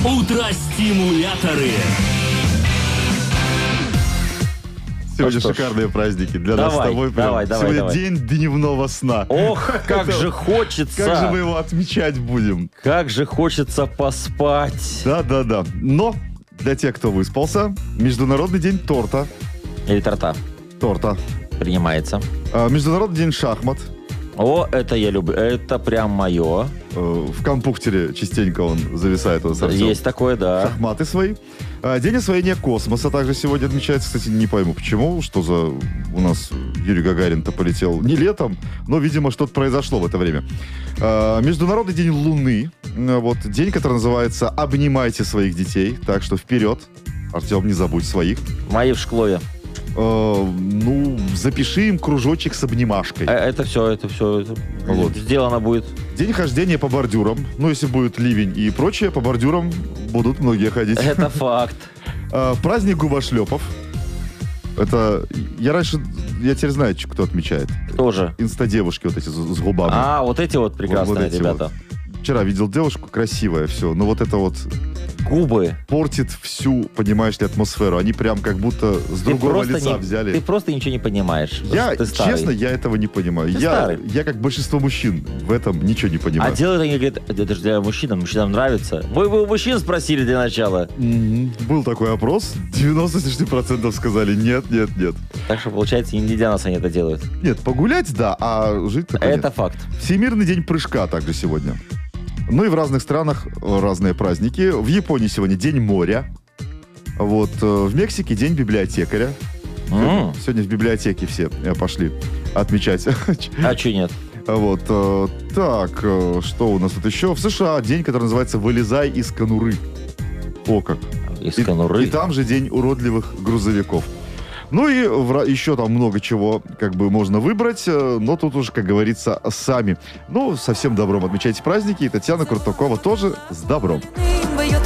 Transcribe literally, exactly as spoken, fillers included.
Утро-стимуляторы. Сегодня Ну что ж. шикарные праздники. Для нас Давай, с тобой прям. давай, давай, Сегодня давай. день дневного сна. Ох, как Это- же хочется. Как же мы его отмечать будем? Как же хочется поспать. Да-да-да. Но для тех, кто выспался, Международный день торта. Или торта. Торта. Принимается. А, Международный день шахмат. О, это я люблю. Это прям мое. Э, В компьютере частенько он зависает. Вот, Есть такое, да. Шахматы свои. А, День освоения космоса также сегодня отмечается. Кстати, не пойму, почему, что за у нас Юрий Гагарин-то полетел не летом, но, видимо, что-то произошло в это время. А, Международный день Луны. А, Вот день, который называется «Обнимайте своих детей». Так что вперед. Артем, не забудь своих. Мои в шклове. А, Ну, запиши им кружочек с обнимашкой. Э, Это все, это все. Это Вот. Сделано будет. День хождения по бордюрам. Ну, если будет ливень и прочее, по бордюрам будут многие ходить. Это факт. А, Праздник губошлепов. Это... Я раньше... Я теперь знаю, ч- кто отмечает. Тоже. Инста-девушки вот эти с, с губами. А, вот эти вот прекрасные Вот эти ребята. Вчера видел девушку, красивая, все. Но вот это вот Губы. портит всю, понимаешь ли, атмосферу. Они прям как будто с Ты другого просто лица не- взяли. Ты просто ничего не понимаешь. Я, Ты старый. честно, я этого не понимаю. Ты Я, старый. я, как большинство мужчин, в этом ничего не А понимаю. делают они, говорят, это же для мужчин, мужчинам нравится. Вы бы у мужчин спросили для начала. Мгм. Был такой опрос. девяносто с лишним процентов сказали нет, нет, нет. Так что, получается, не для нас они это делают. Нет, погулять, да, а жить так Это нет. факт. Всемирный день прыжка также сегодня. Ну и в разных странах э, разные праздники. В Японии сегодня день моря. Вот, э, в Мексике день библиотекаря. М. Сегодня в библиотеке все э, пошли отмечать. А че нет? Вот, э, так, э, что у нас тут еще? В США день, который называется «Вылезай из конуры». О как. Из И- конуры. И там же день уродливых грузовиков. Ну и в ра- еще там много чего как бы можно выбрать, э, но тут уже, как говорится, сами. Ну, со всем добром отмечайте праздники. И Татьяна Крутакова тоже с добром.